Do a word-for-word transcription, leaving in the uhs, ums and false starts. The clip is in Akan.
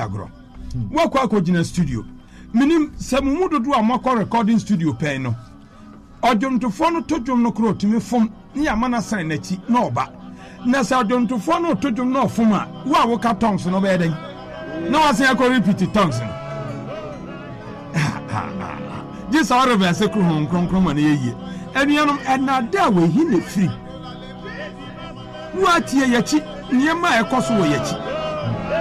agro wako akogina studio minim samumu dodo amako recording studio pen no odwontofo no tojom no kro timi fom ni amana san na chi na oba na sa odwontofo no tojom no fom a wo a wo ka tongues no be den na wasen akọ repeat tongues no this all be ase kro hon kron kron ma na yeye enuanom enade a we hi na free wo atie yachi niema ekoso wo yachi